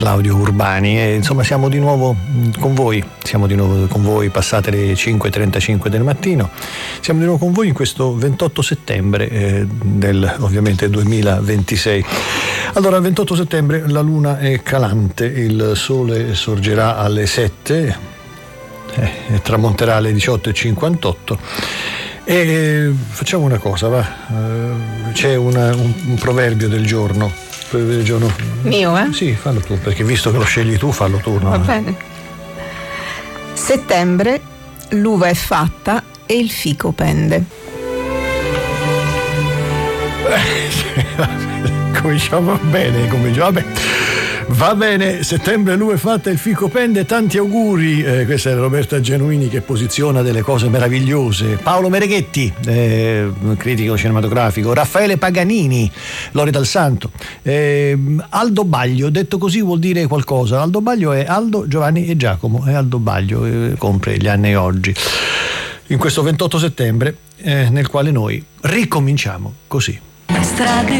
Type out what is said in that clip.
Claudio Urbani, e insomma siamo di nuovo con voi, passate le 5:35 del mattino, siamo di nuovo con voi in questo 28 settembre del ovviamente 2026. Allora, il 28 settembre la luna è calante, il sole sorgerà alle 7 e tramonterà alle 18:58. E facciamo una cosa, va? C'è un proverbio del giorno. Mio, eh? Sì, fallo tu, perché visto che lo scegli tu, fallo tu. No? Va bene. Settembre, l'uva è fatta e il fico pende. Cominciamo bene, va bene, settembre l'uva è fatta e il fico pende, tanti auguri. Questa è Roberta Genuini che posiziona delle cose meravigliose. Paolo Mereghetti, critico cinematografico. Raffaele Paganini, Lori Dal Santo. Aldo Baglio, detto così vuol dire qualcosa. Aldo Baglio è Aldo, Giovanni e Giacomo, è Aldo Baglio, compre gli anni oggi. In questo 28 settembre nel quale noi ricominciamo così. Strade